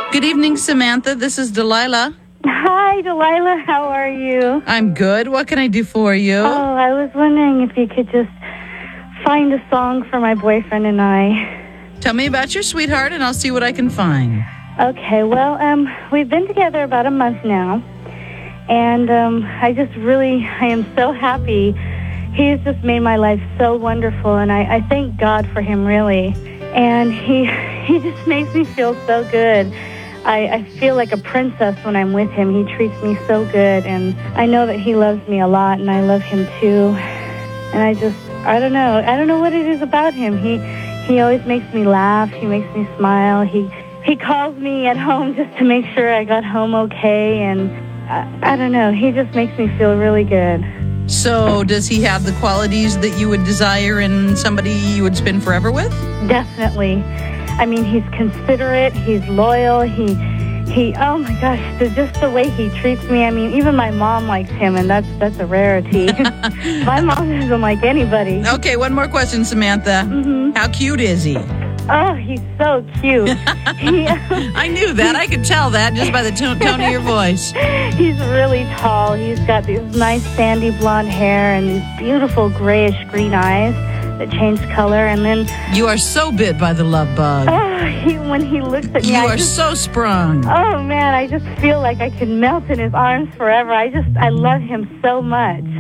Good evening, Samantha. This is Delilah. Hi, Delilah. How are you? I'm good. What can I do for you? Oh, I was wondering if you could just find a song for my boyfriend and I. Tell me about your sweetheart, and I'll see what I can find. Okay, well, we've been together about a month now, and I am so happy. He has just made my life so wonderful, and I thank God for him, really. And he just makes me feel so good. I feel like a princess when I'm with him. He treats me so good, and I know that he loves me a lot, and I love him too. And I don't know what it is about him. He always makes me laugh. He makes me smile. He calls me at home just to make sure I got home okay, and I don't know. He just makes me feel really good. So does he have the qualities that you would desire in somebody you would spend forever with? Definitely. I mean, he's considerate, he's loyal, he oh my gosh, just the way he treats me. I mean, even my mom likes him, and that's a rarity. My mom doesn't like anybody. Okay, one more question, Samantha. Mm-hmm. How cute is he? Oh, he's so cute. I knew that. I could tell that just by the tone of your voice. He's really tall. He's got these nice sandy blonde hair and these beautiful grayish green eyes that change color. And then you are so bit by the love bug. Oh, when he looks at me, you are so sprung. Oh man, I just feel like I could melt in his arms forever. I love him so much.